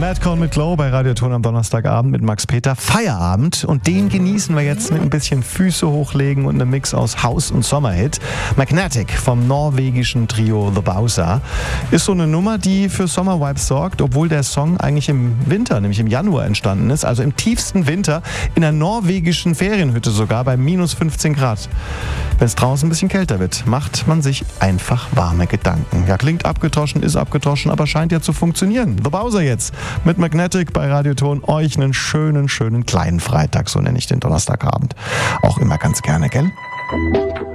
Madcon mit Glow bei Radioton am Donnerstagabend mit Max Peter. Feierabend und den genießen wir jetzt mit ein bisschen Füße hochlegen und einem Mix aus House- und Sommerhit. Magnetic vom norwegischen Trio The Bowser ist so eine Nummer, die für Sommervibes sorgt, obwohl der Song eigentlich im Winter, nämlich im Januar entstanden ist, also im tiefsten Winter in einer norwegischen Ferienhütte sogar bei minus 15 Grad. Wenn es draußen ein bisschen kälter wird, macht man sich einfach warme Gedanken. Ja, klingt abgedroschen, ist abgedroschen, aber scheint ja zu funktionieren. The Bowser jetzt mit Magnetic bei Radioton. Euch einen schönen kleinen Freitag, so nenne ich den Donnerstagabend. Auch immer ganz gerne, gell?